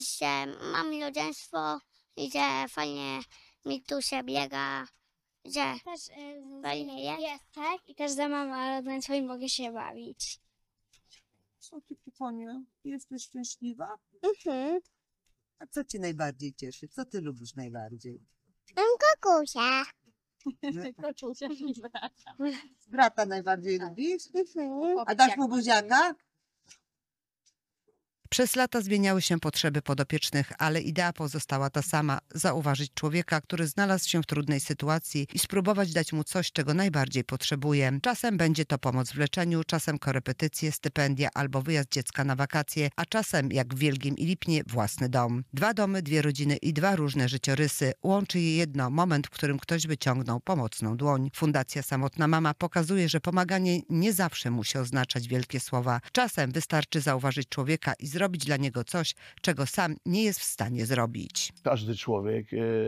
że mam rodzeństwo i że fajnie mi tu się biega, że Też fajnie jest. tak? I każda mama rodzeństwo i mogę się bawić. Co ty, Tyfonie? Jesteś szczęśliwa? Mhm. A co cię najbardziej cieszy? Co ty lubisz najbardziej? Mam kokusia. Brata najbardziej lubisz? Mhm. A dasz mu buziaka? Przez lata zmieniały się potrzeby podopiecznych, ale idea pozostała ta sama. Zauważyć człowieka, który znalazł się w trudnej sytuacji i spróbować dać mu coś, czego najbardziej potrzebuje. Czasem będzie to pomoc w leczeniu, czasem korepetycje, stypendia albo wyjazd dziecka na wakacje, a czasem, jak w Wielgiem i Lipnie, własny dom. 2 domy, 2 rodziny i 2 różne życiorysy. Łączy je jedno, moment, w którym ktoś wyciągnął pomocną dłoń. Fundacja Samotna Mama pokazuje, że pomaganie nie zawsze musi oznaczać wielkie słowa. Czasem wystarczy zauważyć człowieka i zrobić dla niego coś, czego sam nie jest w stanie zrobić. Każdy człowiek,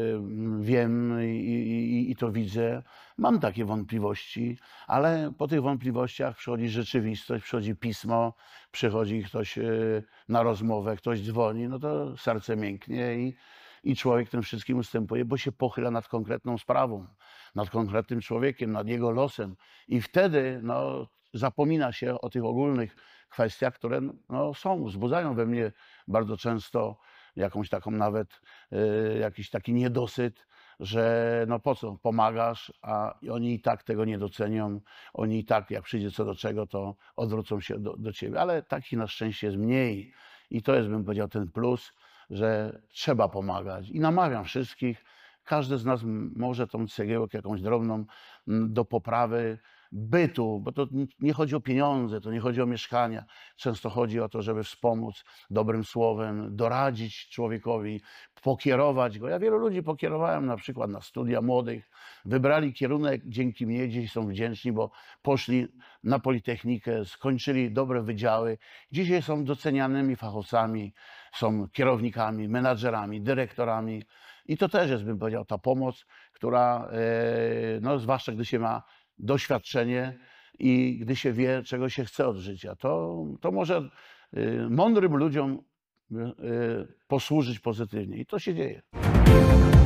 wiem i to widzę, mam takie wątpliwości, ale po tych wątpliwościach przychodzi rzeczywistość, przychodzi pismo, przychodzi ktoś na rozmowę, ktoś dzwoni, no to serce mięknie i człowiek tym wszystkim ustępuje, bo się pochyla nad konkretną sprawą, nad konkretnym człowiekiem, nad jego losem i wtedy no, zapomina się o tych ogólnych kwestiach, które no, są, wzbudzają we mnie bardzo często jakąś taką nawet, jakiś taki niedosyt, że no po co pomagasz, a oni i tak tego nie docenią, oni i tak jak przyjdzie co do czego, to odwrócą się do ciebie, ale takich na szczęście jest mniej i to jest, bym powiedział, ten plus, że trzeba pomagać i namawiam wszystkich, każdy z nas może tą cegiełkę jakąś drobną do poprawy bytu, bo to nie chodzi o pieniądze, to nie chodzi o mieszkania. Często chodzi o to, żeby wspomóc dobrym słowem, doradzić człowiekowi, pokierować go. Ja wielu ludzi pokierowałem na przykład na studia młodych, wybrali kierunek, dzięki mnie dziś są wdzięczni, bo poszli na Politechnikę, skończyli dobre wydziały. Dzisiaj są docenianymi fachowcami, są kierownikami, menadżerami, dyrektorami. I to też jest, bym powiedział, ta pomoc, która, no, zwłaszcza gdy się ma doświadczenie i gdy się wie, czego się chce od życia, to może mądrym ludziom posłużyć pozytywnie. I to się dzieje.